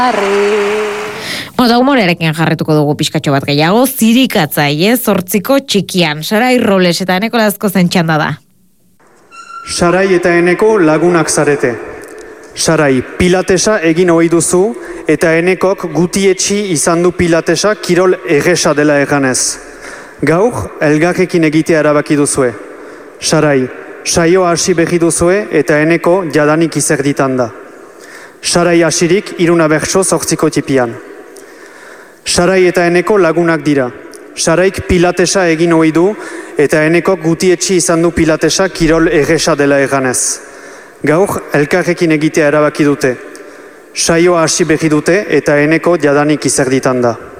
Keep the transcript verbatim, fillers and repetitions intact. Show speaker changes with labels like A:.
A: Eta humorearekin jarretuko dugu pixkatxo bat gehiago, zirikatzaile zortziko txikian, Sarai Robles eta Eneko Lazkozen txanda da.
B: Sarai eta Eneko lagunak zarete. Sarai, pilatesa egin ohi duzu eta Enekok gutietxi izan du pilatesa kirol erresa dela eganez. Gaur, elgarrekin egitea erabaki duzue. Sarai, saio hasi behi duzue eta Eneko jadanik izerditan da. Sarai hasirik iruna bertso zortziko tipian. Sarai eta Eneko lagunak dira. Saraik pilatesa egin ohi du eta Enekok gutietxi izan du pilatesa kirol erresa dela eganez. Gaur, elkarrekin egitea erabaki dute. Saioa hasi behi dute eta Eneko jadanik izerditan da.